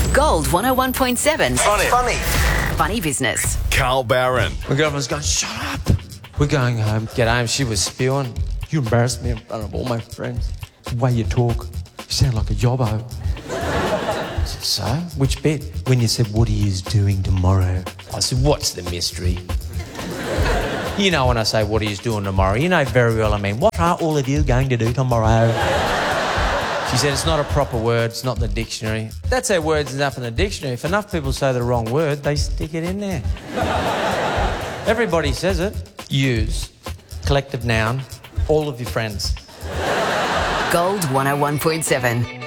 Gold 101.7. Funny. Funny business. Carl Barron. My girlfriend's going, shut up. We're going home. Get home. She was spewing. You embarrassed me in front of all my friends. The way you talk, you sound like a yobbo. I said, so? Which bit? When you said, what are you doing tomorrow? I said, what's the mystery? You know when I say, what are you doing tomorrow? You know very well I mean, what are all of you going to do tomorrow? She said, it's not a proper word, it's not in the dictionary. That's how words enough in the dictionary. If enough people say the wrong word, they stick it in there. Everybody says it. Use. Collective noun. All of your friends. Gold 101.7.